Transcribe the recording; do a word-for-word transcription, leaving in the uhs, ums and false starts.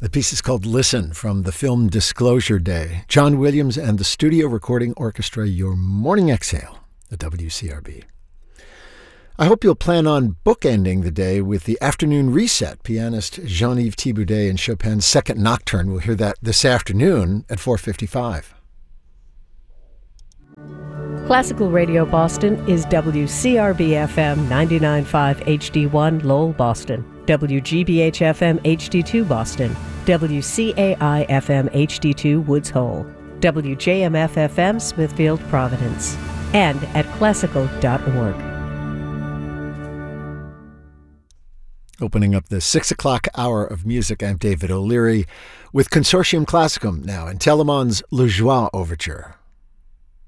The piece is called Listen from the film Disclosure Day. John Williams and the Studio Recording Orchestra, your morning exhale at W C R B. I hope you'll plan on bookending the day with the afternoon reset. Pianist Jean-Yves Thibaudet in Chopin's Second Nocturne. We'll hear that this afternoon at four fifty-five. Classical Radio Boston is W C R B F M ninety-nine point five H D one Lowell, Boston, W G B H F M H D two Boston, W C A I F M H D two Woods Hole, W J M F F M Smithfield, Providence, and at classical dot org. Opening up the six o'clock hour of music, I'm David O'Leary with Consortium Classicum now in Telemann's Le Joie Overture.